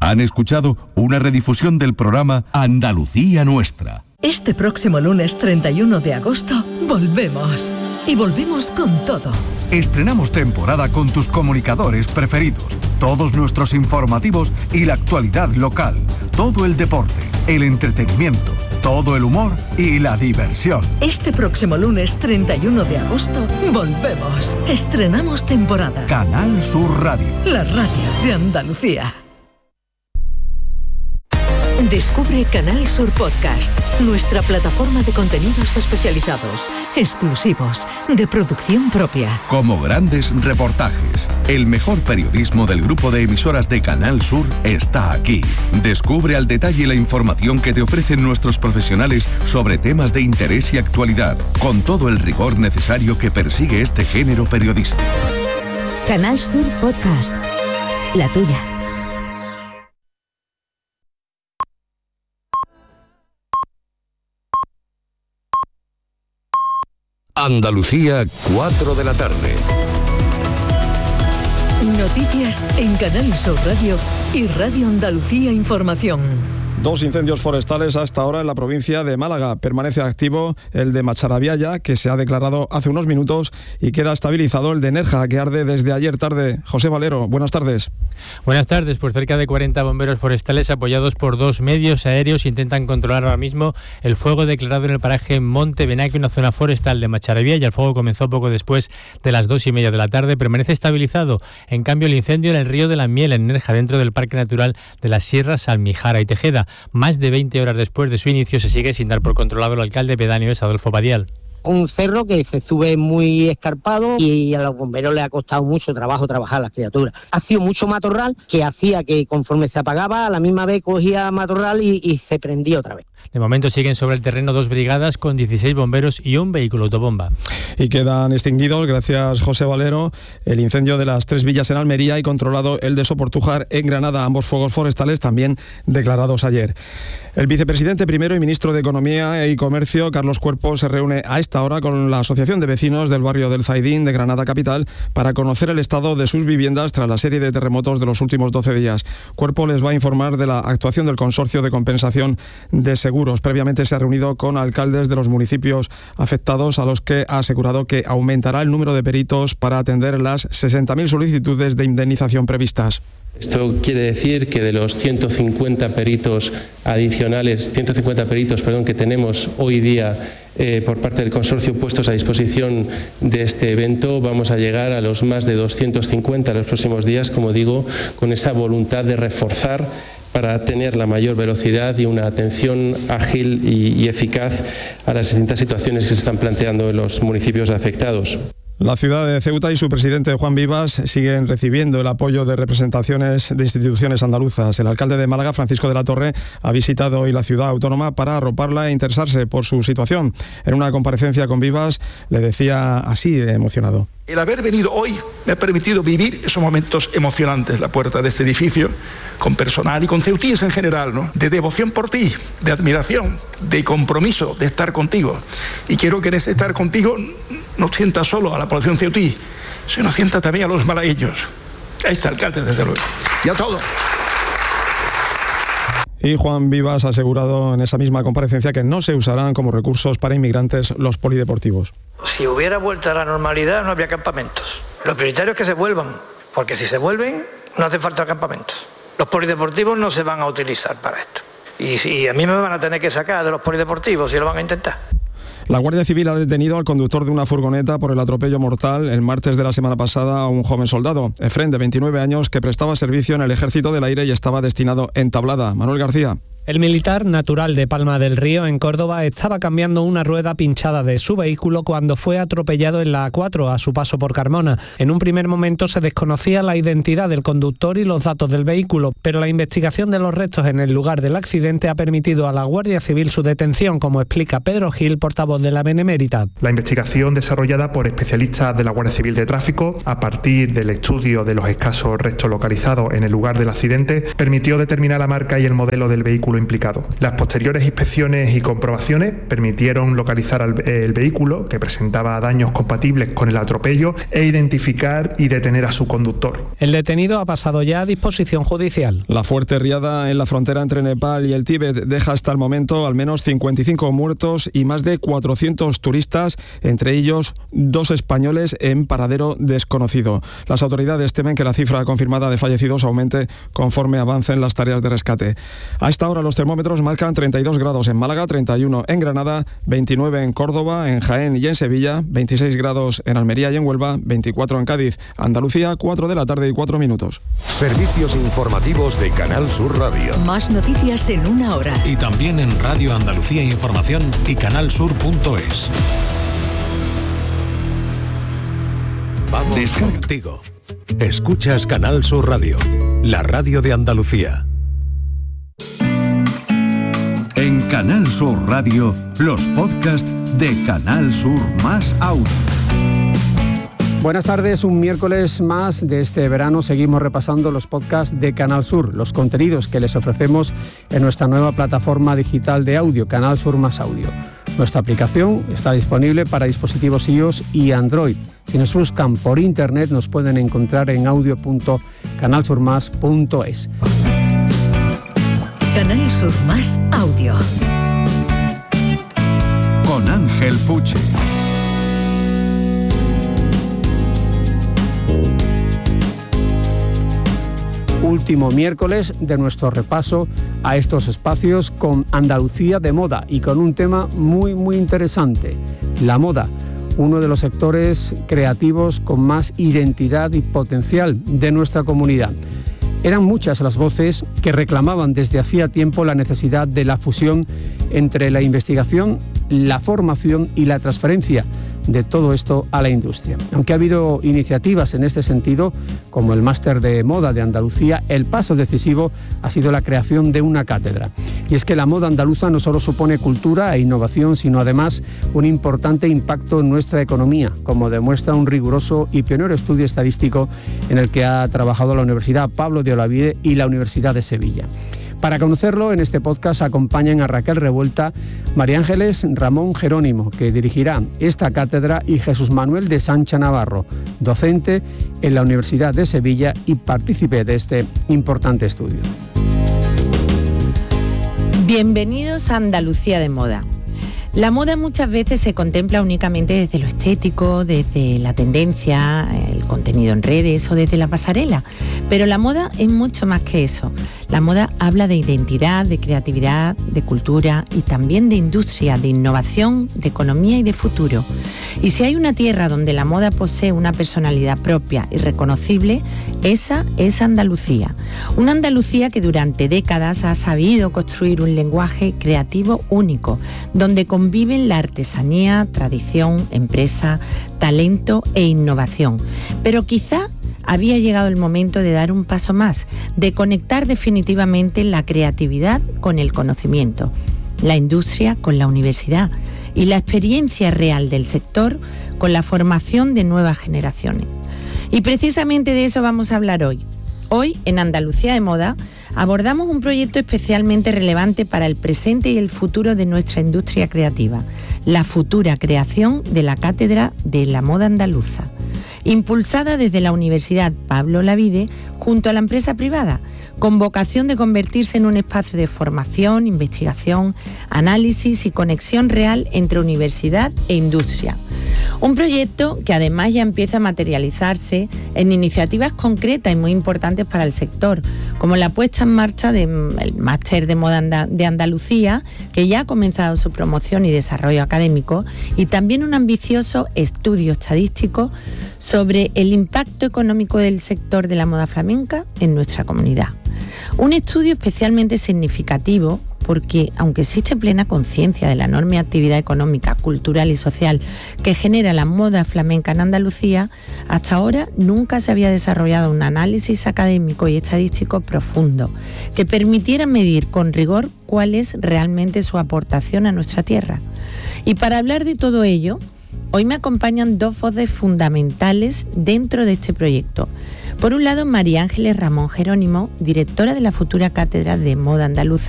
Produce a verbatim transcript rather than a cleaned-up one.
Han escuchado una redifusión del programa Andalucía Nuestra. Este próximo lunes treinta y uno de agosto volvemos. Y volvemos con todo. Estrenamos temporada con tus comunicadores preferidos, todos nuestros informativos y la actualidad local, todo el deporte, el entretenimiento, todo el humor y la diversión. Este próximo lunes treinta y uno de agosto volvemos. Estrenamos temporada. Canal Sur Radio. La radio de Andalucía. Descubre Canal Sur Podcast, nuestra plataforma de contenidos especializados, exclusivos, de producción propia. Como grandes reportajes, el mejor periodismo del grupo de emisoras de Canal Sur está aquí. Descubre al detalle la información que te ofrecen nuestros profesionales sobre temas de interés y actualidad, con todo el rigor necesario que persigue este género periodístico. Canal Sur Podcast, la tuya. Andalucía, cuatro de la tarde. Noticias en Canal Sur Radio y Radio Andalucía Información. Dos incendios forestales hasta ahora en la provincia de Málaga. Permanece activo el de Macharabiaya, que se ha declarado hace unos minutos, y queda estabilizado el de Nerja, que arde desde ayer tarde. José Valero, buenas tardes. Buenas tardes. Pues cerca de cuarenta bomberos forestales apoyados por dos medios aéreos intentan controlar ahora mismo el fuego declarado en el paraje Monte Benaque, una zona forestal de Macharabiaya. El fuego comenzó poco después de las dos y media de la tarde. Permanece estabilizado, en cambio, el incendio en el río de la Miel, en Nerja, dentro del Parque Natural de las Sierras Almijara y Tejeda. Más de veinte horas después de su inicio se sigue sin dar por controlado. El alcalde pedáneo es Adolfo Badial. Un cerro que se sube muy escarpado y a los bomberos les ha costado mucho trabajo trabajar las criaturas. Ha sido mucho matorral que hacía que conforme se apagaba, a la misma vez cogía matorral y, y se prendía otra vez. De momento siguen sobre el terreno dos brigadas con dieciséis bomberos y un vehículo autobomba. Y quedan extinguidos, gracias José Valero, el incendio de las Tres Villas en Almería y controlado el de Soportújar en Granada. Ambos fuegos forestales también declarados ayer. El vicepresidente primero y ministro de Economía y Comercio, Carlos Cuerpo, se reúne a esta hora con la Asociación de Vecinos del barrio del Zaidín de Granada Capital para conocer el estado de sus viviendas tras la serie de terremotos de los últimos doce días. Cuerpo les va a informar de la actuación del Consorcio de Compensación de Seguros. Previamente se ha reunido con alcaldes de los municipios afectados, a los que ha asegurado que aumentará el número de peritos para atender las sesenta mil solicitudes de indemnización previstas. Esto quiere decir que de los ciento cincuenta peritos adicionales, ciento cincuenta peritos, perdón, que tenemos hoy día eh, por parte del consorcio puestos a disposición de este evento, vamos a llegar a los más de doscientos cincuenta en los próximos días, como digo, con esa voluntad de reforzar para tener la mayor velocidad y una atención ágil y, y eficaz a las distintas situaciones que se están planteando en los municipios afectados. La ciudad de Ceuta y su presidente Juan Vivas siguen recibiendo el apoyo de representaciones de instituciones andaluzas. El alcalde de Málaga, Francisco de la Torre, ha visitado hoy la ciudad autónoma para arroparla e interesarse por su situación. En una comparecencia con Vivas le decía así de emocionado: el haber venido hoy me ha permitido vivir esos momentos emocionantes, la puerta de este edificio, con personal y con ceutíes en general, ¿no? De devoción por ti, de admiración, de compromiso, de estar contigo. Y quiero que en ese estar contigo no sienta solo a la población ceutí, sino sienta también a los malagueños. Ahí está, alcalde, desde luego. Y a todos. Y Juan Vivas ha asegurado en esa misma comparecencia que no se usarán como recursos para inmigrantes los polideportivos. Si hubiera vuelta a la normalidad no habría campamentos. Lo prioritario es que se vuelvan, porque si se vuelven no hace falta campamentos. Los polideportivos no se van a utilizar para esto. Y, y a mí me van a tener que sacar de los polideportivos si lo van a intentar. La Guardia Civil ha detenido al conductor de una furgoneta por el atropello mortal el martes de la semana pasada a un joven soldado, Efrén, de veintinueve años, que prestaba servicio en el Ejército del Aire y estaba destinado en Tablada. Manuel García. El militar, natural de Palma del Río, en Córdoba, estaba cambiando una rueda pinchada de su vehículo cuando fue atropellado en la A cuatro a su paso por Carmona. En un primer momento se desconocía la identidad del conductor y los datos del vehículo, pero la investigación de los restos en el lugar del accidente ha permitido a la Guardia Civil su detención, como explica Pedro Gil, portavoz de la Benemérita. La investigación desarrollada por especialistas de la Guardia Civil de Tráfico, a partir del estudio de los escasos restos localizados en el lugar del accidente, permitió determinar la marca y el modelo del vehículo vehículo implicado. Las posteriores inspecciones y comprobaciones permitieron localizar al, el vehículo, que presentaba daños compatibles con el atropello, e identificar y detener a su conductor. El detenido ha pasado ya a disposición judicial. La fuerte riada en la frontera entre Nepal y el Tíbet deja hasta el momento al menos cincuenta y cinco muertos y más de cuatrocientos turistas, entre ellos dos españoles en paradero desconocido. Las autoridades temen que la cifra confirmada de fallecidos aumente conforme avancen las tareas de rescate. A esta hora los termómetros marcan treinta y dos grados en Málaga, treinta y uno en Granada, veintinueve en Córdoba, en Jaén y en Sevilla, veintiséis grados en Almería y en Huelva, veinticuatro en Cádiz. Andalucía, cuatro de la tarde y cuatro minutos. Servicios informativos de Canal Sur Radio. Más noticias en una hora. Y también en Radio Andalucía Información y canalsur punto es. Vamos contigo. Escuchas Canal Sur Radio, la radio de Andalucía. En Canal Sur Radio, los podcasts de Canal Sur Más Audio. Buenas tardes, un miércoles más de este verano seguimos repasando los podcasts de Canal Sur, los contenidos que les ofrecemos en nuestra nueva plataforma digital de audio, Canal Sur Más Audio. Nuestra aplicación está disponible para dispositivos iOS y Android. Si nos buscan por internet nos pueden encontrar en audio punto canal sur más punto es. Canal Sur Más Audio. Con Ángel Puche. Último miércoles de nuestro repaso a estos espacios con Andalucía de moda y con un tema muy muy interesante, la moda, uno de los sectores creativos con más identidad y potencial de nuestra comunidad. Eran muchas las voces que reclamaban desde hacía tiempo la necesidad de la fusión entre la investigación, la formación y la transferencia de todo esto a la industria. Aunque ha habido iniciativas en este sentido, como el Máster de Moda de Andalucía, el paso decisivo ha sido la creación de una cátedra. Y es que la moda andaluza no solo supone cultura e innovación, sino además un importante impacto en nuestra economía, como demuestra un riguroso y pionero estudio estadístico en el que ha trabajado la Universidad Pablo de Olavide y la Universidad de Sevilla. Para conocerlo, en este podcast acompañan a Raquel Revuelta, María Ángeles Ramón Jerónimo, que dirigirá esta cátedra, y Jesús Manuel de Sancha Navarro, docente en la Universidad de Sevilla y partícipe de este importante estudio. Bienvenidos a Andalucía de Moda. La moda muchas veces se contempla únicamente desde lo estético, desde la tendencia, el contenido en redes o desde la pasarela, pero la moda es mucho más que eso. La moda habla de identidad, de creatividad, de cultura y también de industria, de innovación, de economía y de futuro. Y si hay una tierra donde la moda posee una personalidad propia y reconocible, esa es Andalucía. Una Andalucía que durante décadas ha sabido construir un lenguaje creativo único, donde con conviven la artesanía, tradición, empresa, talento e innovación. Pero quizá había llegado el momento de dar un paso más, de conectar definitivamente la creatividad con el conocimiento, la industria con la universidad y la experiencia real del sector con la formación de nuevas generaciones. Y precisamente de eso vamos a hablar hoy. Hoy, en Andalucía de Moda, abordamos un proyecto especialmente relevante para el presente y el futuro de nuestra industria creativa, la futura creación de la Cátedra de la Moda Andaluza, impulsada desde la Universidad Pablo Olavide junto a la empresa privada, con vocación de convertirse en un espacio de formación, investigación, análisis y conexión real entre universidad e industria. Un proyecto que además ya empieza a materializarse en iniciativas concretas y muy importantes para el sector, como la puesta en marcha del Máster de Moda de Andalucía, que ya ha comenzado su promoción y desarrollo académico, y también un ambicioso estudio estadístico sobre el impacto económico del sector de la moda flamenca en nuestra comunidad. Un estudio especialmente significativo porque, aunque existe plena conciencia de la enorme actividad económica, cultural y social que genera la moda flamenca en Andalucía, hasta ahora nunca se había desarrollado un análisis académico y estadístico profundo que permitiera medir con rigor cuál es realmente su aportación a nuestra tierra. Y para hablar de todo ello, hoy me acompañan dos voces fundamentales dentro de este proyecto. Por un lado, María Ángeles Ramón Jerónimo, directora de la futura Cátedra de Moda Andaluza,